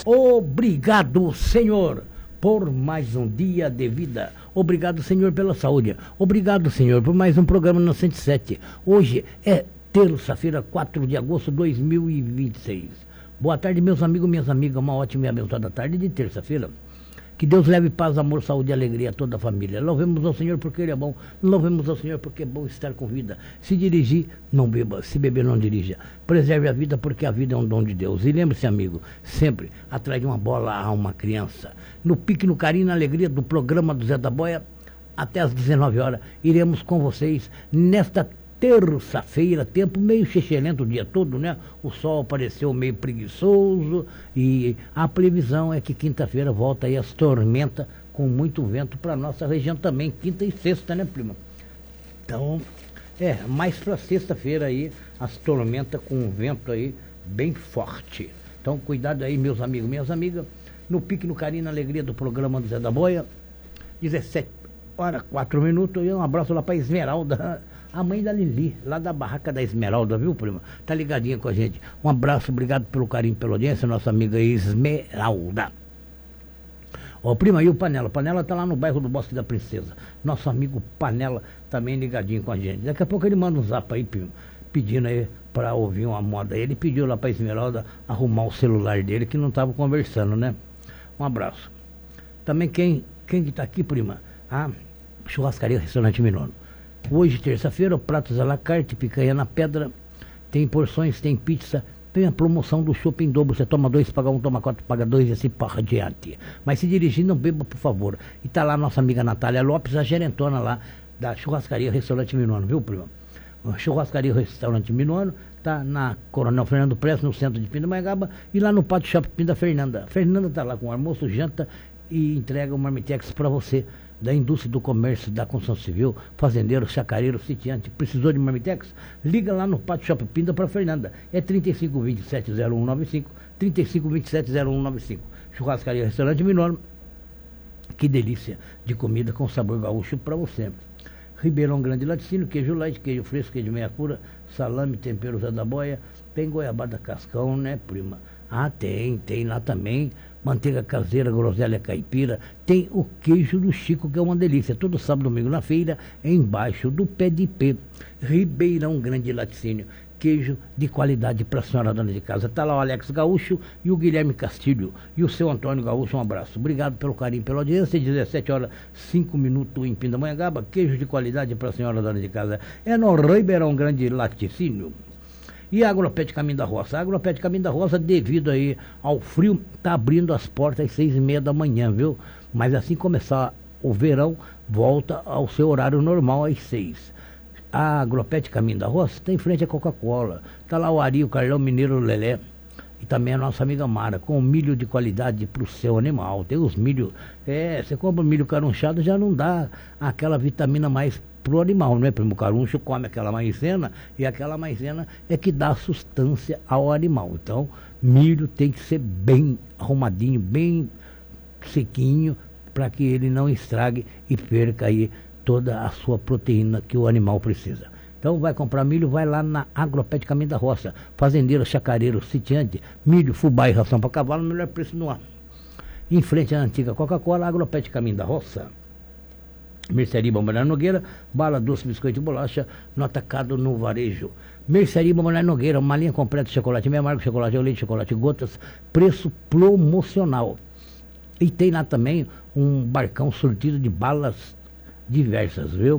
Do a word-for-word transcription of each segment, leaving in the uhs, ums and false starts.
Obrigado, Senhor, por mais um dia de vida. Obrigado, Senhor, pela saúde. Obrigado, Senhor, por mais um programa no cento e sete. Hoje é terça-feira, quatro de agosto de dois mil e vinte e seis. Boa tarde, meus amigos, minhas amigas. Uma ótima e abençoada tarde de terça-feira. Que Deus leve paz, amor, saúde e alegria a toda a família. Louvemos ao Senhor porque Ele é bom. Louvemos ao Senhor porque é bom estar com vida. Se dirigir, não beba. Se beber, não dirija. Preserve a vida porque a vida é um dom de Deus. E lembre-se, amigo, sempre atrás de uma bola há uma criança. No pique, no carinho, na alegria do programa do Zé da Boia, até às dezenove horas, iremos com vocês nesta terça-feira, tempo meio xixelento o dia todo, né? O sol apareceu meio preguiçoso e a previsão é que quinta-feira volta aí as tormentas com muito vento para nossa região também, quinta e sexta, né, prima? Então, é, mais para sexta-feira aí as tormentas com vento aí bem forte. Então, cuidado aí, meus amigos, minhas amigas, no pique, no carinho, na alegria do programa do Zé da Boia, dezessete horas, quatro minutos, e um abraço lá para Esmeralda, a mãe da Lili, lá da barraca da Esmeralda, viu, prima? Tá ligadinha com a gente. Um abraço, obrigado pelo carinho, pela audiência, nossa amiga Esmeralda. Ó, prima, e o Panela? Panela tá lá no bairro do Bosque da Princesa. Nosso amigo Panela também ligadinho com a gente. Daqui a pouco ele manda um zap aí, prima, pedindo aí pra ouvir uma moda. Ele pediu lá pra Esmeralda arrumar o celular dele, que não tava conversando, né? Um abraço. Também quem, quem que tá aqui, prima? A Churrascaria Restaurante Minuano. Hoje, terça-feira, pratos à la carte, picanha na pedra, tem porções, tem pizza, tem a promoção do chopp em dobro. Você toma dois, paga um, toma quatro, paga dois e assim porra adiante. Mas se dirigir, não beba, por favor. E tá lá nossa amiga Natália Lopes, a gerentona lá da Churrascaria Restaurante Minuano, viu, prima? A Churrascaria Restaurante Minuano tá na Coronel Fernando Prestes, no centro de Pindamonhangaba, e lá no Pátio Shopping Pinda Fernanda. Fernanda tá lá com almoço, janta e entrega o Marmitex para você, da indústria do comércio, da construção civil, fazendeiro, chacareiro, sitiante. Precisou de Marmitex? Liga lá no Pátio Shopping Pinda para Fernanda. É trinta e cinco, vinte e sete, zero um nove cinco, trinta e cinco, vinte e sete, zero um nove cinco. Churrascaria Restaurante Minuano. Que delícia de comida com sabor gaúcho para você. Ribeirão Grande Laticínio, queijo light, queijo fresco, queijo meia cura, salame, tempero Zé da Boia. Tem goiabada cascão, né, prima? Ah, tem, tem lá também. Manteiga caseira, groselha caipira, tem o queijo do Chico, que é uma delícia. Todo sábado e domingo na feira, embaixo do pé de pé. Ribeirão Grande Laticínio, queijo de qualidade para a senhora dona de casa. Está lá o Alex Gaúcho e o Guilherme Castilho. E o seu Antônio Gaúcho, um abraço. Obrigado pelo carinho, pela audiência. dezessete horas, cinco minutos em Pindamonhangaba. Queijo de qualidade para a senhora dona de casa. É no Ribeirão Grande Laticínio. E a Agropet Caminho da Roça? A Agropet Caminho da Roça, devido aí ao frio, está abrindo as portas às seis e meia da manhã, viu? Mas assim começar o verão, volta ao seu horário normal às seis. A Agropet Caminho da Roça está em frente à Coca-Cola. Está lá o Ari, o Carlão Mineiro, o Lelé. E também a nossa amiga Mara, com milho de qualidade para o seu animal. Tem os milho, é, você compra milho carunchado, já não dá aquela vitamina mais pro animal, não é? Primo, o caruncho come aquela maizena e aquela maizena é que dá sustância ao animal. Então, milho tem que ser bem arrumadinho, bem sequinho, para que ele não estrague e perca aí toda a sua proteína que o animal precisa. Então, vai comprar milho, vai lá na Agropet Caminho da Roça, fazendeiro, chacareiro, sitiante, milho, fubá e ração para cavalo, melhor preço no ar. Em frente à antiga Coca-Cola, Agropet Caminho da Roça. Mercearia Bombalhar Nogueira, bala doce, biscoito e bolacha, no atacado, no varejo. Mercearia Bombalhar Nogueira, uma linha completa de chocolate meio amargo, chocolate ao leite, chocolate gotas, preço promocional. E tem lá também um barcão sortido de balas diversas, viu?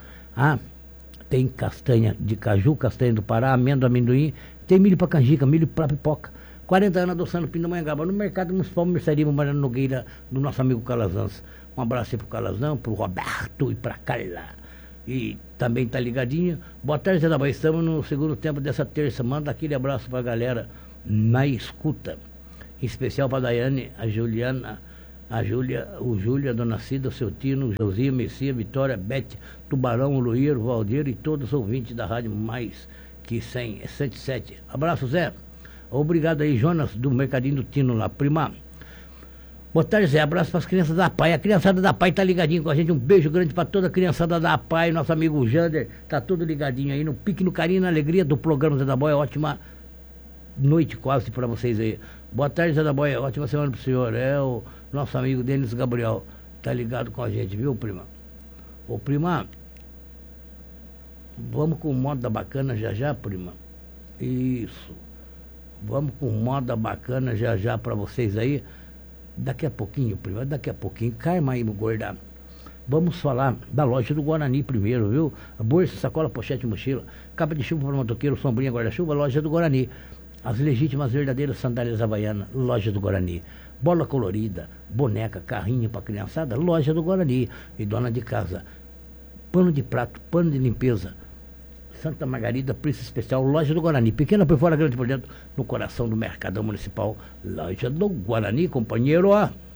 Ah, tem castanha de caju, castanha do Pará, amêndoa, amendoim, tem milho para canjica, milho para pipoca. quarenta anos adoçando Pindamonhangaba, no Mercado Municipal Mercearia Bombalhar Nogueira, do nosso amigo Calazans. Um abraço aí pro Calazão, pro Roberto e pra Carla. E também tá ligadinho. Boa tarde, Zé da Boia. Estamos no segundo tempo dessa terça. Manda aquele abraço pra galera na escuta. Em especial pra Daiane, a Juliana, a Júlia, o Júlia, a Dona Cida, o seu Tino, Josia, Messia, Vitória, Bete, Tubarão, o Luir, o Valdeiro e todos os ouvintes da rádio mais que cem, cento e sete. Abraço, Zé. Obrigado aí, Jonas, do Mercadinho do Tino lá. Prima, boa tarde, Zé. Abraço para as crianças da P A I. A criançada da P A I tá ligadinho com a gente. Um beijo grande para toda a criançada da P A I. Nosso amigo Jander tá tudo ligadinho aí no pique, no carinho, na alegria do programa Zé da Boia. Ótima noite quase para vocês aí. Boa tarde, Zé da Boia. Ótima semana pro senhor. É o nosso amigo Denis Gabriel. Tá ligado com a gente, viu, prima? Ô, prima, vamos com moda bacana já já, prima? Isso. Vamos com moda bacana já já para vocês aí. Daqui a pouquinho, prima, daqui a pouquinho. Calma aí, meu gorda. Vamos falar da loja do Guarani primeiro, viu? A bolsa, sacola, pochete, mochila, capa de chuva para motoqueiro, sombrinha, guarda-chuva, loja do Guarani. As legítimas verdadeiras sandálias havaianas, loja do Guarani. Bola colorida, boneca, carrinho para criançada, loja do Guarani. E dona de casa, pano de prato, pano de limpeza, Santa Margarida, preço especial, loja do Guarani. Pequena por fora, grande por dentro, no coração do Mercadão Municipal, loja do Guarani, companheiro.